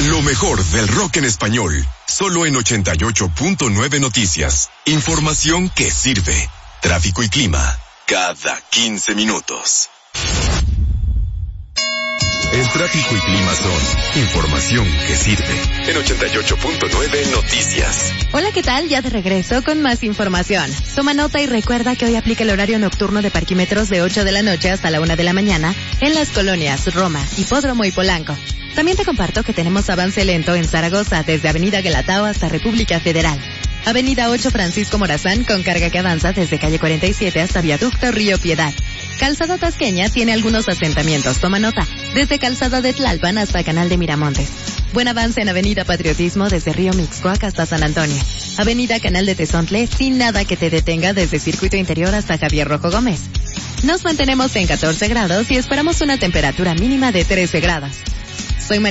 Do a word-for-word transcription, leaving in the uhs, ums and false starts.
Lo mejor del rock en español, solo en ochenta y ocho punto nueve Noticias. Información que sirve. Tráfico y clima, cada quince minutos. El tráfico y clima son información que sirve. En ochenta y ocho punto nueve Noticias. Hola, ¿qué tal? Ya de regreso con más información. Toma nota y recuerda que hoy aplica el horario nocturno de parquímetros de ocho de la noche hasta la una de la mañana en las colonias Roma, Hipódromo y Polanco. También te comparto que tenemos avance lento en Zaragoza desde Avenida Guelatao hasta República Federal. Avenida ocho Francisco Morazán con carga que avanza desde calle cuarenta y siete hasta Viaducto Río Piedad. Calzada Tasqueña tiene algunos asentamientos, toma nota, desde Calzada de Tlalpan hasta Canal de Miramontes. Buen avance en Avenida Patriotismo desde Río Mixcoac hasta San Antonio. Avenida Canal de Tezontle sin nada que te detenga desde Circuito Interior hasta Javier Rojo Gómez. Nos mantenemos en catorce grados y esperamos una temperatura mínima de trece grados.